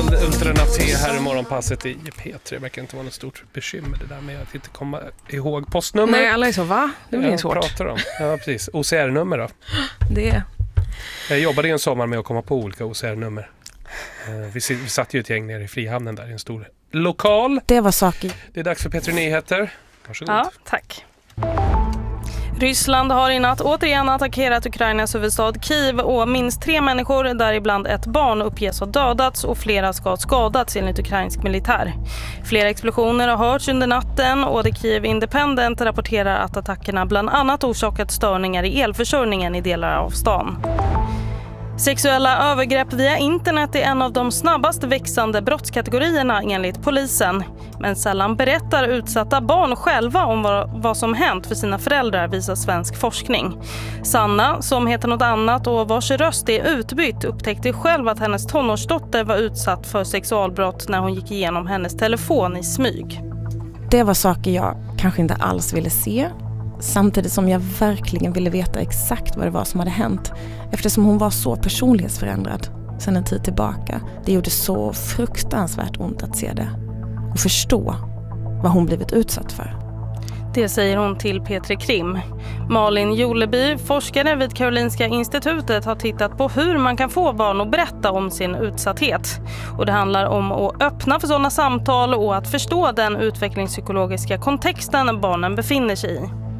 Ultranaté här i morgonpasset i P3. Det verkar inte vara något stort bekymmer det där med att inte komma ihåg postnummer. Nej, alla är så, va? Det blir svårt. Pratar om. Ja, precis. OCR-nummer då. Det. Jag jobbade en sommar med att komma på olika OCR-nummer. Vi satt ju ett gäng nere i Frihamnen där i en stor lokal. Det var saker. Det är dags för P3 Nyheter. Varsågod. Ja, tack. Ryssland har i natt återigen attackerat Ukrainas huvudstad Kiev och minst 3 människor, däribland ett barn, uppges ha dödats och flera ska ha skadats enligt ukrainsk militär. Flera explosioner har hörts under natten och The Kiev Independent rapporterar att attackerna bland annat orsakat störningar i elförsörjningen i delar av stan. Sexuella övergrepp via internet är en av de snabbast växande brottskategorierna enligt polisen. Men sällan berättar utsatta barn själva om vad som hänt för sina föräldrar, visar svensk forskning. Sanna, som heter något annat och vars röst är utbytt, upptäckte själv att hennes tonårsdotter var utsatt för sexualbrott när hon gick igenom hennes telefon i smyg. Det var saker jag kanske inte alls ville se. Samtidigt som jag verkligen ville veta exakt vad det var som hade hänt. Eftersom hon var så personlighetsförändrad sedan en tid tillbaka. Det gjorde så fruktansvärt ont att se det. Och förstå vad hon blivit utsatt för. Det säger hon till P3 Krim. Malin Joleby, forskare vid Karolinska institutet, har tittat på hur man kan få barn att berätta om sin utsatthet. Och det handlar om att öppna för sådana samtal och att förstå den utvecklingspsykologiska kontexten barnen befinner sig i.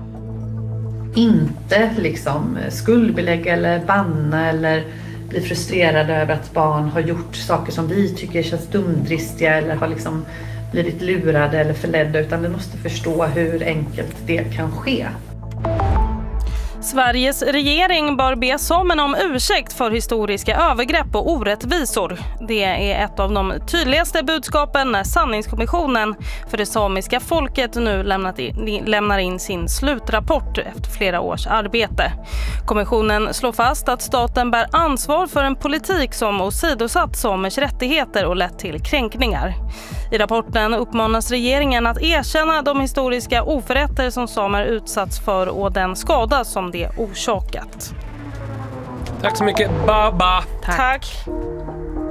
Inte liksom skuldbelägga eller banna eller bli frustrerade över att barn har gjort saker som vi tycker känns dumdristiga eller har liksom blivit lurade eller förledda, utan vi måste förstå hur enkelt det kan ske. Sveriges regering bör be samerna om ursäkt för historiska övergrepp och orättvisor. Det är ett av de tydligaste budskapen när sanningskommissionen för det samiska folket nu lämnar in sin slutrapport efter flera års arbete. Kommissionen slår fast att staten bär ansvar för en politik som åsidosatt samers rättigheter och lett till kränkningar. I rapporten uppmanas regeringen att erkänna de historiska oförrätter som samer utsatts för och den skada som det orsakat. Tack så mycket, Baba. Tack.